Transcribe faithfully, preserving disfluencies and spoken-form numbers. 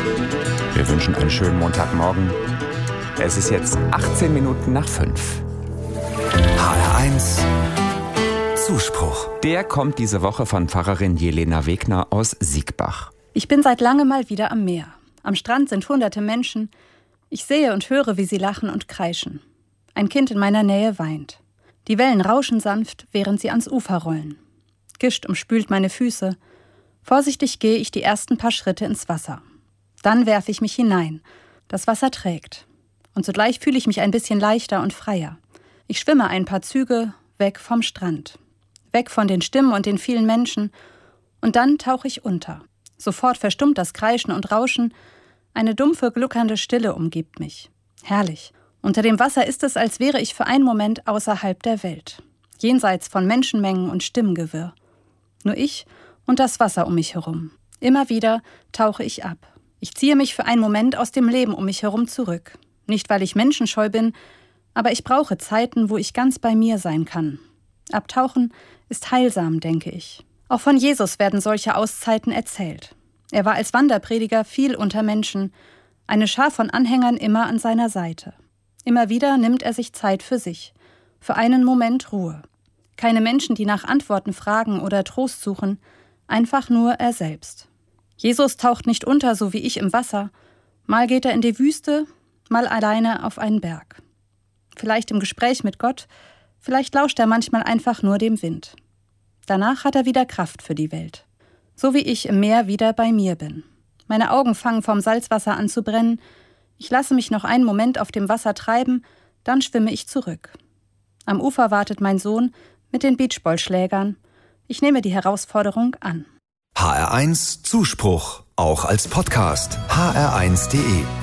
Wir wünschen einen schönen Montagmorgen. Es ist jetzt achtzehn Minuten nach fünf. H R eins Zuspruch. Der kommt diese Woche von Pfarrerin Jelena Wegner aus Siegbach. Ich bin seit langem mal wieder am Meer. Am Strand sind hunderte Menschen. Ich sehe und höre, wie sie lachen und kreischen. Ein Kind in meiner Nähe weint. Die Wellen rauschen sanft, während sie ans Ufer rollen. Gischt umspült meine Füße. Vorsichtig gehe ich die ersten paar Schritte ins Wasser. Dann werfe ich mich hinein. Das Wasser trägt. Und zugleich fühle ich mich ein bisschen leichter und freier. Ich schwimme ein paar Züge weg vom Strand. Weg von den Stimmen und den vielen Menschen. Und dann tauche ich unter. Sofort verstummt das Kreischen und Rauschen. Eine dumpfe, gluckernde Stille umgibt mich. Herrlich. Unter dem Wasser ist es, als wäre ich für einen Moment außerhalb der Welt. Jenseits von Menschenmengen und Stimmengewirr. Nur ich und das Wasser um mich herum. Immer wieder tauche ich ab. Ich ziehe mich für einen Moment aus dem Leben um mich herum zurück. Nicht, weil ich menschenscheu bin, aber ich brauche Zeiten, wo ich ganz bei mir sein kann. Abtauchen ist heilsam, denke ich. Auch von Jesus werden solche Auszeiten erzählt. Er war als Wanderprediger viel unter Menschen, eine Schar von Anhängern immer an seiner Seite. Immer wieder nimmt er sich Zeit für sich, für einen Moment Ruhe. Keine Menschen, die nach Antworten fragen oder Trost suchen, einfach nur er selbst. Jesus taucht nicht unter, so wie ich im Wasser. Mal geht er in die Wüste, mal alleine auf einen Berg. Vielleicht im Gespräch mit Gott, vielleicht lauscht er manchmal einfach nur dem Wind. Danach hat er wieder Kraft für die Welt. So wie ich im Meer wieder bei mir bin. Meine Augen fangen vom Salzwasser an zu brennen. Ich lasse mich noch einen Moment auf dem Wasser treiben, dann schwimme ich zurück. Am Ufer wartet mein Sohn mit den Beachballschlägern. Ich nehme die Herausforderung an. H R eins Zuspruch, auch als Podcast. H R eins punkt de